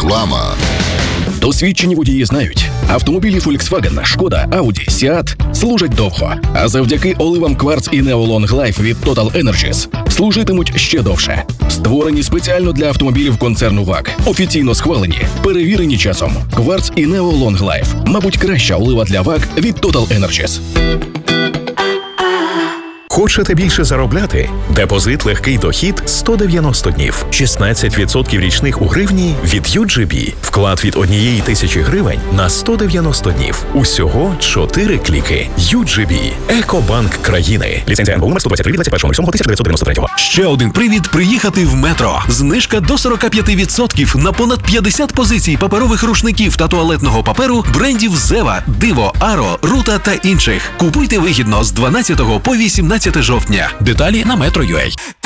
Реклама. Досвідчені водії знають, автомобілі Volkswagen, Шкода, Audi, Seat служать довго, а завдяки оливам Quartz і Neo Long Life від Total Energies служитимуть ще довше. Створені спеціально для автомобілів концерну ВАГ, офіційно схвалені, перевірені часом. Quartz і Neo Long Life, мабуть, краща олива для ВАГ від Total Energies. Хочете більше заробляти? Депозит «Легкий дохід» 190 днів. 16% річних у гривні від UGB. Вклад від 1 тисячі гривень на 190 днів. Усього 4 кліки. UGB. Екобанк країни. Ліцензія НБУ номер 123 від 21.07.1993. Ще один привід приїхати в метро. Знижка до 45% на понад 50 позицій паперових рушників та туалетного паперу брендів Зева, Диво, Аро, Рута та інших. Купуйте вигідно з 12 по 18 жовтня. Деталі на Metro.ua.